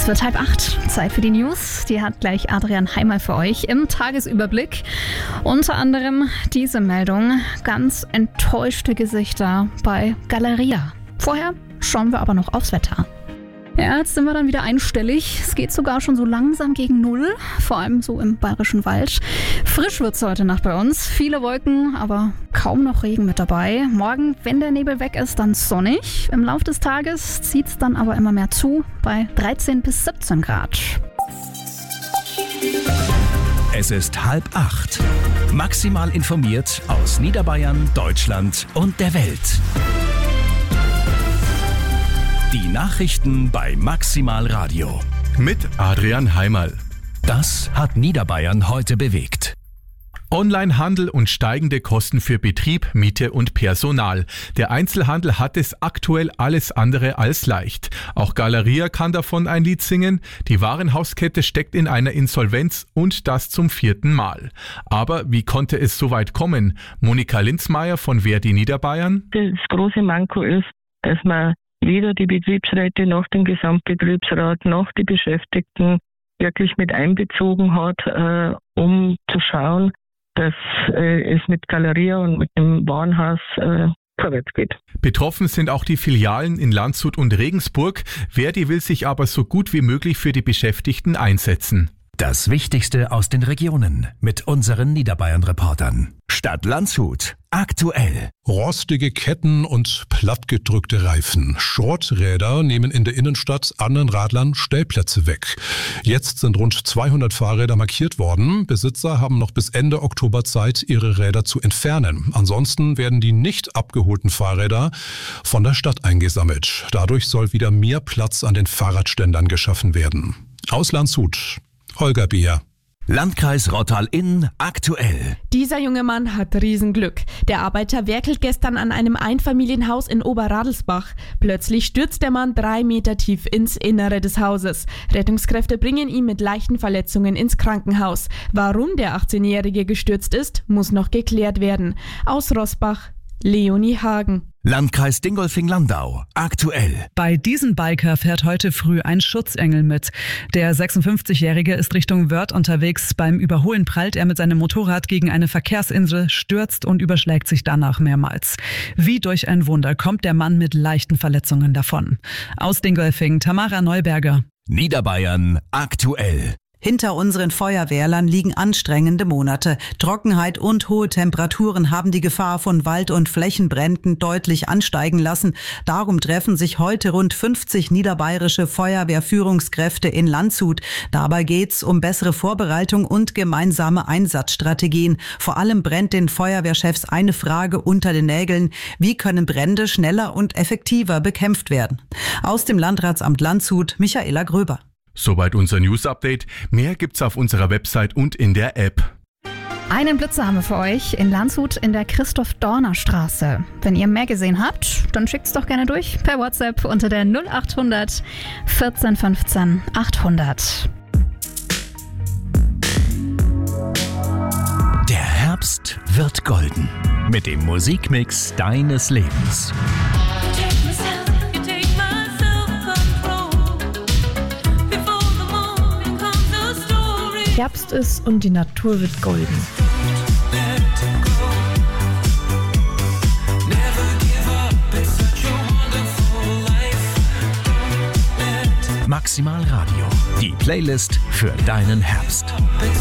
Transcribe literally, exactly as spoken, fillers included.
Es wird halb acht. Zeit für die News. Die hat gleich Adrian Heimal für euch im Tagesüberblick. Unter anderem diese Meldung. Ganz enttäuschte Gesichter bei Galeria. Vorher schauen wir aber noch aufs Wetter. Ja, jetzt sind wir dann wieder einstellig. Es geht sogar schon so langsam gegen Null, vor allem so im Bayerischen Wald. Frisch wird's heute Nacht bei uns. Viele Wolken, aber kaum noch Regen mit dabei. Morgen, wenn der Nebel weg ist, dann sonnig. Im Laufe des Tages zieht's dann aber immer mehr zu, bei dreizehn bis siebzehn Grad. Es ist halb acht. Maximal informiert aus Niederbayern, Deutschland und der Welt. Die Nachrichten bei Maximal Radio. Mit Adrian Heimal. Das hat Niederbayern heute bewegt. Onlinehandel und steigende Kosten für Betrieb, Miete und Personal. Der Einzelhandel hat es aktuell alles andere als leicht. Auch Galeria kann davon ein Lied singen. Die Warenhauskette steckt in einer Insolvenz und das zum vierten Mal. Aber wie konnte es so weit kommen? Monika Linzmeier von Verdi Niederbayern. Das große Manko ist, dass man weder die Betriebsräte noch den Gesamtbetriebsrat noch die Beschäftigten wirklich mit einbezogen hat, äh, um zu schauen, dass äh, es mit Galeria und mit dem Warenhaus äh, vorwärts geht. Betroffen sind auch die Filialen in Landshut und Regensburg. Verdi will sich aber so gut wie möglich für die Beschäftigten einsetzen. Das Wichtigste aus den Regionen mit unseren Niederbayern-Reportern. Stadt Landshut. Aktuell. Rostige Ketten und plattgedrückte Reifen. Schrotträder nehmen in der Innenstadt anderen Radlern Stellplätze weg. Jetzt sind rund zweihundert Fahrräder markiert worden. Besitzer haben noch bis Ende Oktober Zeit, ihre Räder zu entfernen. Ansonsten werden die nicht abgeholten Fahrräder von der Stadt eingesammelt. Dadurch soll wieder mehr Platz an den Fahrradständern geschaffen werden. Aus Landshut. Holger Beer. Landkreis Rottal-Inn aktuell. Dieser junge Mann hat Riesenglück. Der Arbeiter werkelt gestern an einem Einfamilienhaus in Oberradelsbach. Plötzlich stürzt der Mann drei Meter tief ins Innere des Hauses. Rettungskräfte bringen ihn mit leichten Verletzungen ins Krankenhaus. Warum der achtzehnjährige gestürzt ist, muss noch geklärt werden. Aus Roßbach, Leonie Hagen. Landkreis Dingolfing-Landau. Aktuell. Bei diesem Biker fährt heute früh ein Schutzengel mit. Der sechsundfünfzigjährige ist Richtung Wörth unterwegs. Beim Überholen prallt er mit seinem Motorrad gegen eine Verkehrsinsel, stürzt und überschlägt sich danach mehrmals. Wie durch ein Wunder kommt der Mann mit leichten Verletzungen davon. Aus Dingolfing, Tamara Neuberger. Niederbayern aktuell. Hinter unseren Feuerwehrlern liegen anstrengende Monate. Trockenheit und hohe Temperaturen haben die Gefahr von Wald- und Flächenbränden deutlich ansteigen lassen. Darum treffen sich heute rund fünfzig niederbayerische Feuerwehrführungskräfte in Landshut. Dabei geht's um bessere Vorbereitung und gemeinsame Einsatzstrategien. Vor allem brennt den Feuerwehrchefs eine Frage unter den Nägeln: Wie können Brände schneller und effektiver bekämpft werden? Aus dem Landratsamt Landshut, Michaela Gröber. Soweit unser News-Update. Mehr gibt's auf unserer Website und in der App. Einen Blitzer haben wir für euch in Landshut in der Christoph-Dorner-Straße. Wenn ihr mehr gesehen habt, dann schickt's doch gerne durch per WhatsApp unter der null acht hundert vierzehn fünfzehn achthundert. Der Herbst wird golden mit dem Musikmix deines Lebens. Herbst ist und die Natur wird golden. Maximal Radio. Die Playlist für deinen Herbst.